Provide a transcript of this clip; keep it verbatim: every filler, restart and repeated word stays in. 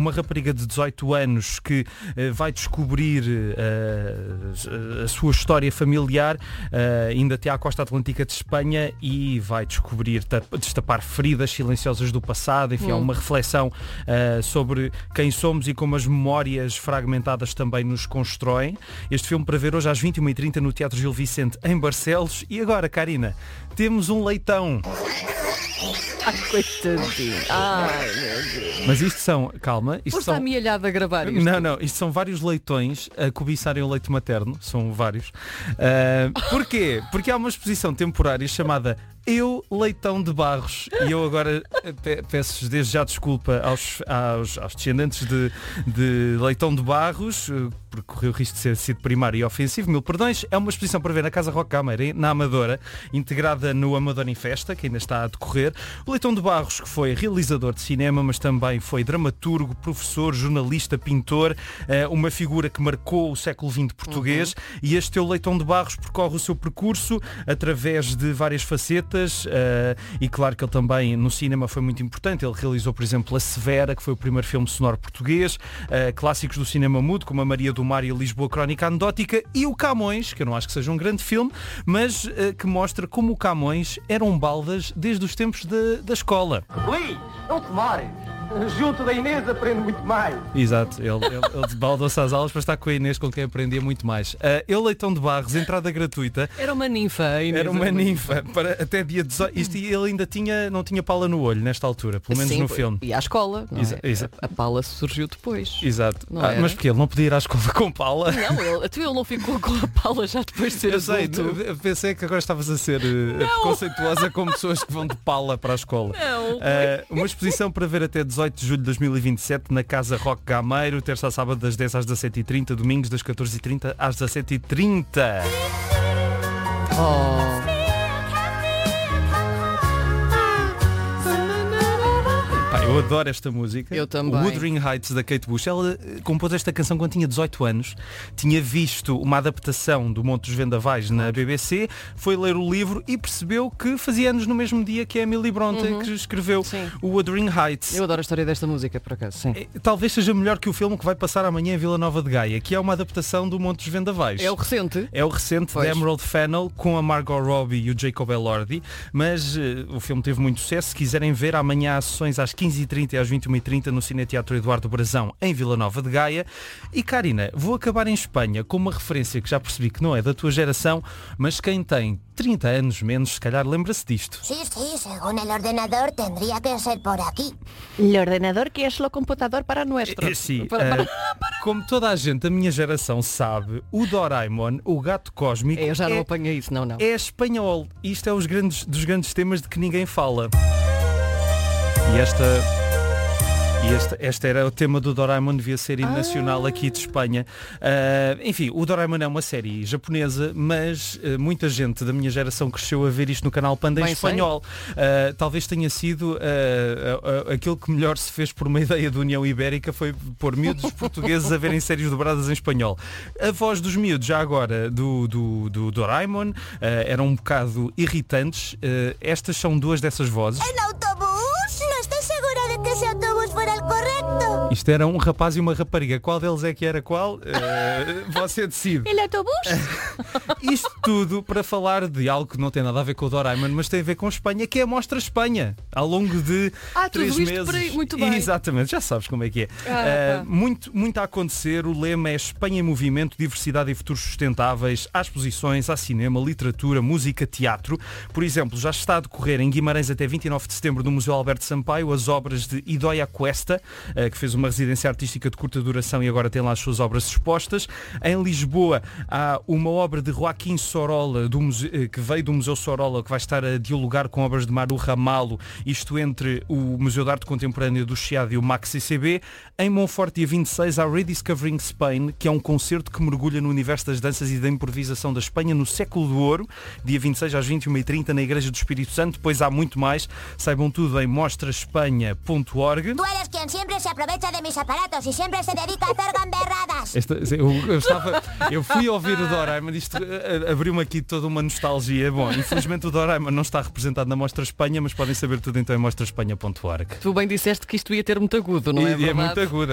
uma rapariga de dezoito anos que uh, vai descobrir uh, a sua história familiar, uh, ainda até à costa atlântica de Espanha, e vai descobrir, destapar feridas silenciosas do passado. Enfim, hum. é uma reflexão uh, sobre quem somos e como as memórias fragmentadas também nos constroem. Este filme para ver hoje às vinte e uma e trinta no Teatro Gil Vicente em Barcelos. E agora, Karina, temos um leitão. Ai, coitadinho. Ai, meu Deus. Mas isto são, calma, isto Por são... estar amealhado a gravar isto. Não, não, isto são vários leitões a cobiçarem o leite materno, são vários. Uh, porquê? Porque há uma exposição temporária chamada Eu, Leitão de Barros. E eu agora pe- peço desde já desculpa aos, aos, aos descendentes de, de Leitão de Barros, porque correu o risco de ser sido primário e ofensivo, mil perdões. É uma exposição para ver na Casa Roque Gameira, na Amadora, integrada no Amadora em Festa, que ainda está a decorrer. O Leitão de Barros, que foi realizador de cinema, mas também foi dramaturgo, professor, jornalista, pintor, uma figura que marcou o século vinte português. Uhum. E este Eu, Leitão de Barros, percorre o seu percurso através de várias facetas, uh, e claro que ele também no cinema foi muito importante. Ele realizou, por exemplo, A Severa, que foi o primeiro filme sonoro português, uh, clássicos do cinema mudo, como A Maria do Mar e A Lisboa Crónica Anedótica, e o Camões, que eu não acho que seja um grande filme, mas uh, que mostra como o Camões era um baldas desde os tempos de, da escola. Luís, não te demores. Junto da Inês aprendo muito mais. Exato, ele, ele, ele desbaldou-se às aulas para estar com a Inês, com quem aprendia muito mais. Uh, Eu, Leitão de Barros, entrada gratuita. Era uma ninfa, a Inês. Era uma ninfa, para até dia dezoito. Isto, e ele ainda tinha, não tinha pala no olho nesta altura, pelo menos Sim, no filme. E à escola, não Exa- é? exa- A, a pala surgiu depois. Exato. Não Ah, era? mas porque ele não podia ir à escola com pala? Não, ele, tu ele não ficou com a pala já depois de ser Eu sei, adulto. eu pensei que agora estavas a ser uh, preconceituosa com pessoas que vão de pala para a escola. Não. Uh, uma exposição para ver até dezoito de julho de dois mil e vinte e sete na Casa Roque Gameiro, terça a sábado das dez às dezassete e trinta, domingos das catorze e trinta às dezassete e trinta. Oh. Eu adoro esta música. Eu também. Wuthering Heights, da Kate Bush. Ela compôs esta canção quando tinha dezoito anos. Tinha visto uma adaptação do Monte dos Vendavais na B B C, foi ler o livro e percebeu que fazia anos no mesmo dia que a Emily Bronte, uhum. que escreveu Sim. o Wuthering Heights. Eu adoro a história desta música, por acaso. Sim. Talvez seja melhor que o filme que vai passar amanhã em Vila Nova de Gaia, que é uma adaptação do Monte dos Vendavais. É o recente. É o recente Pois. de Emerald Fennell, com a Margot Robbie e o Jacob Elordi, mas uh, o filme teve muito sucesso. Se quiserem ver, amanhã há sessões às quinze e trinta e às vinte e uma e trinta no Cineteatro Eduardo Brazão, em Vila Nova de Gaia. E Karina, vou acabar em Espanha com uma referência que já percebi que não é da tua geração, mas quem tem trinta anos menos, se calhar lembra-se disto. Sí, sí, según el ordenador tendría que ser por aquí. O ordenador que é o computador para nuestro. Eh, Sim, Para- para- uh, como toda a gente da minha geração sabe, o Doraemon, o gato cósmico, Eu já não é, apanhei isso, não, não. é espanhol. Isto é os grandes, dos grandes temas de que ninguém fala. E esta... E este, este era o tema do Doraemon, devia ser hino nacional aqui de Espanha. Uh, enfim, o Doraemon é uma série japonesa, mas uh, muita gente da minha geração cresceu a ver isto no canal Panda em Bem sei. espanhol. Uh, talvez tenha sido uh, uh, uh, aquilo que melhor se fez por uma ideia da União Ibérica, foi pôr miúdos portugueses a verem séries dobradas em espanhol. A voz dos miúdos, já agora, do, do, do Doraemon, uh, eram um bocado irritantes. Uh, estas são duas dessas vozes. ¿El autobús? No estoy segura de que ese autobús fuera el correcto. Isto era um rapaz e uma rapariga. Qual deles é que era qual? Uh, você decide. Ele é autobus? Isto tudo para falar de algo que não tem nada a ver com o Doraemon, mas tem a ver com Espanha, que é a Mostra Espanha. Ao longo de Ah, três tudo isto meses. por aí, muito bem. Exatamente, já sabes como é que é. Ah, Uh, muito, muito a acontecer. O lema é Espanha em Movimento, Diversidade e Futuros Sustentáveis. Há exposições, há cinema, literatura, música, teatro. Por exemplo, já está a decorrer em Guimarães até vinte e nove de setembro no Museu Alberto Sampaio as obras de Idoia Cuesta, uh, que fez uma residência artística de curta duração e agora tem lá as suas obras expostas. Em Lisboa há uma obra de Joaquim Sorolla, do museu, que veio do Museu Sorolla, que vai estar a dialogar com obras de Maru Ramalho, isto entre o Museu de Arte Contemporânea do Chiado e o Max C C B. Em Monforte, dia vinte e seis, há Rediscovering Spain, que é um concerto que mergulha no universo das danças e da improvisação da Espanha no século do ouro, dia vinte e seis às vinte e uma e trinta na Igreja do Espírito Santo. Depois há muito mais, saibam tudo em mostra espanha ponto org. Tú eres quien siempre se aprovecha de mis aparatos y siempre se dedica a hacer gamberradas. Esta, eu, eu, estava, eu fui ouvir o Doraemon, isto uh, abriu-me aqui toda uma nostalgia. Bom, infelizmente o Doraemon não está representado na Mostra Espanha, mas podem saber tudo então em mostra espanha ponto org. Tu bem disseste que isto ia ter muito agudo, não E é é verdade? muito aguda.